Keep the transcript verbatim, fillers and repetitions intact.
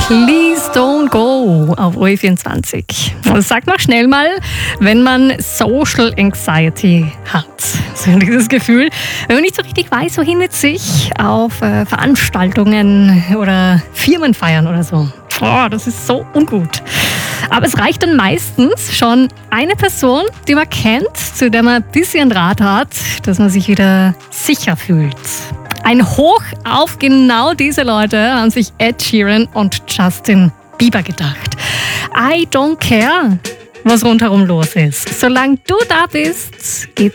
Please Don't Go auf O E vierundzwanzig. Sag mal schnell mal, wenn man Social Anxiety hat. So dieses Gefühl, wenn man nicht so richtig weiß, wohin mit sich, auf äh, Veranstaltungen oder Firmenfeiern oder so. Oh, das ist so ungut. Aber es reicht dann meistens schon eine Person, die man kennt, zu der man ein bisschen Draht hat, dass man sich wieder sicher fühlt. Ein Hoch auf genau diese Leute haben sich Ed Sheeran und Justin Bieber gedacht. I don't care, was rundherum los ist. Solange du da bist, geht's